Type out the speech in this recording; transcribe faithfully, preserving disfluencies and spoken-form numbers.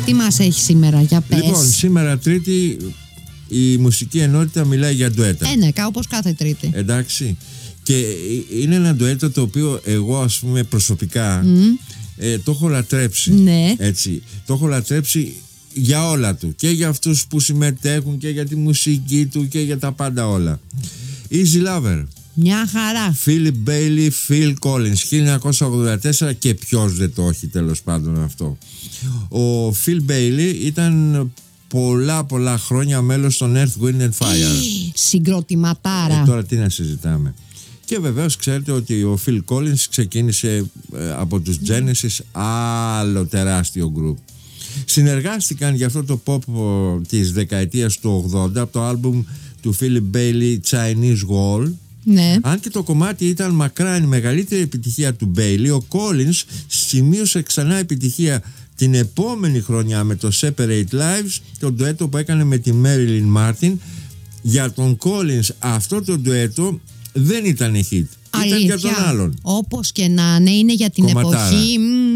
Τι μας έχει σήμερα, για πες. Λοιπόν, σήμερα Τρίτη η μουσική ενότητα μιλάει για ντουέτα. Ε, ναι, όπως κάθε Τρίτη. Εντάξει. Και είναι ένα ντουέτο το οποίο εγώ, ας πούμε, προσωπικά mm. ε, το έχω λατρέψει. Ναι. Έτσι. Το έχω λατρέψει για όλα του. Και για αυτούς που συμμετέχουν και για τη μουσική του και για τα πάντα όλα. Easy Lover. Μια χαρά. Philip Bailey, Phil Collins, χίλια εννιακόσια ογδόντα τέσσερα, και ποιος δεν το έχει τέλος πάντων αυτό. Ο Phil Bailey ήταν πολλά πολλά χρόνια μέλος των Earth, Wind and Fire. Συγκροτηματάρα. Ε, τώρα τι να συζητάμε. Και βεβαίως ξέρετε ότι ο Phil Collins ξεκίνησε ε, από τους Genesis, άλλο τεράστιο γκρουπ. Συνεργάστηκαν για αυτό το pop της δεκαετίας του ογδόντα από το άλμπουμ του Philip Bailey, Chinese Wall. Ναι. Αν και το κομμάτι ήταν μακράν η μεγαλύτερη επιτυχία του Bailey, ο Collins σημείωσε ξανά επιτυχία την επόμενη χρονιά με το Separate Lives, το ντουέτο που έκανε με τη Marilyn Martin. Για τον Collins αυτό το ντουέτο δεν ήταν hit. Αλήθεια. Ήταν για τον άλλον. Όπως και να είναι, είναι για την Κομματάρα. εποχή.